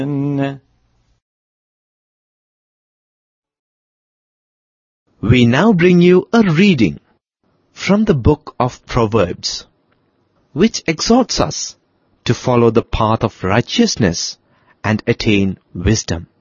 We now bring you a reading from the book of Proverbs, which exhorts us to follow the path of righteousness and attain wisdom.